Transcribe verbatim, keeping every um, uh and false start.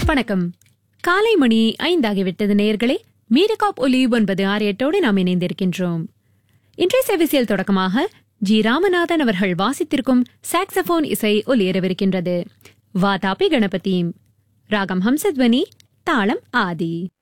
வணக்கம். காலை மணி ஐந்தாகிவிட்டது நேயர்களே. மீரகாப் ஒலி ஒன்பது ஆறு எட்டோடு நாம் இணைந்திருக்கின்றோம். இன்றைய சேவைசியல் தொடக்கமாக ஜி ராமநாதன் அவர்கள் வாசித்திருக்கும் சாக்ஸபோன் இசை ஒலியரவிருக்கின்றது. வாதாபி கணபதி. ராகம் ஹம்சத்வனி, தாளம் ஆதி.